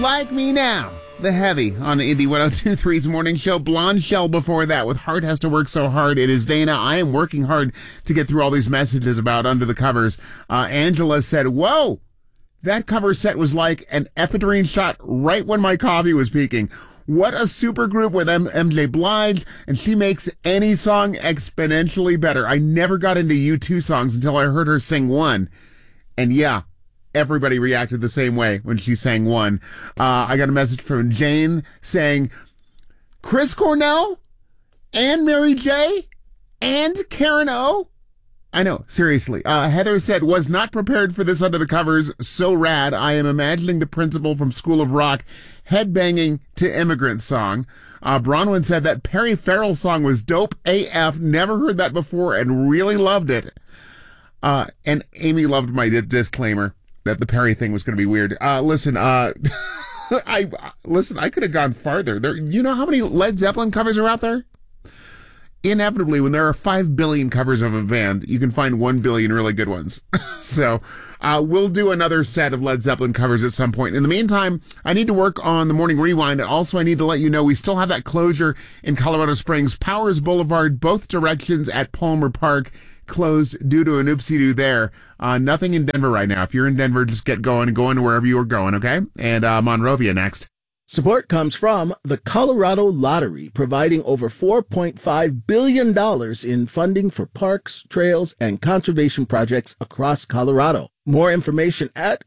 Like Me Now. The Heavy on Indie 102.3's morning show. Blonde Shell before that with Heart Has to Work So Hard. It is Dana. I am working hard to get through all these messages about Under the Covers. Angela said, whoa, that cover set was like an ephedrine shot right when my coffee was peaking. What a super group with MJ Blige, and she makes any song exponentially better. I never got into U2 songs until I heard her sing One. And yeah, everybody reacted the same way when she sang One. I got a message from Jane saying, Chris Cornell and Mary J and Karen O. I know, seriously. Heather said, was not prepared for this Under the Covers. So rad. I am imagining the principal from School of Rock headbanging to Immigrant Song. Bronwyn said that Perry Farrell song was dope AF. Never heard that before and really loved it. And Amy loved my disclaimer that the Perry thing was going to be weird. Listen, I could have gone farther. You know how many Led Zeppelin covers are out there? Inevitably, when there are 5 billion covers of a band, you can find 1 billion really good ones. So, we'll do another set of Led Zeppelin covers at some point. In the meantime, I need to work on the morning rewind. And also, I need to let you know we still have that closure in Colorado Springs. Powers Boulevard, both directions at Palmer Park, closed due to an oopsie-doo there. Nothing in Denver right now. If you're in Denver, just get going and go into wherever you are going, okay? And Monrovia next. Support comes from the Colorado Lottery, providing over $4.5 billion in funding for parks, trails, and conservation projects across Colorado. More information at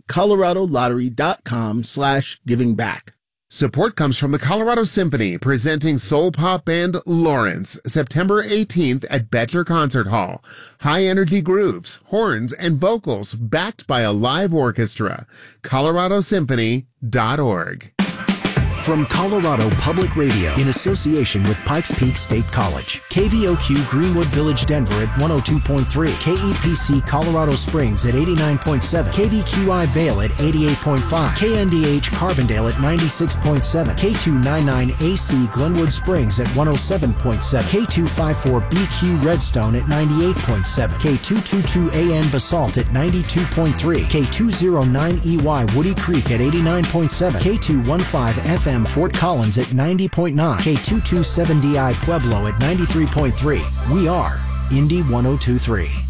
coloradolottery.com/givingback. Support comes from the Colorado Symphony, presenting soul pop band Lawrence, September 18th at Betcher Concert Hall. High-energy grooves, horns, and vocals backed by a live orchestra. coloradosymphony.org. From Colorado Public Radio, in association with Pikes Peak State College, KVOQ Greenwood Village, Denver at 102.3, KEPC Colorado Springs at 89.7, KVQI Vale at 88.5, KNDH Carbondale at 96.7, K299AC Glenwood Springs at 107.7, K254BQ Redstone at 98.7, K222AN Basalt at 92.3, K209EY Woody Creek at 89.7, K215FM Fort Collins at 90.9, K227DI Pueblo at 93.3. We are Indie 102.3.